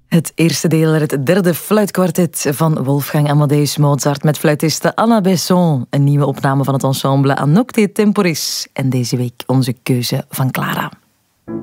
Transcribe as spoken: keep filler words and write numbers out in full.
Het eerste deel, het derde fluitkwartet van Wolfgang Amadeus Mozart met fluitiste Anna Besson. Een nieuwe opname van het ensemble Nocte Temporis. En deze week onze keuze van Clara.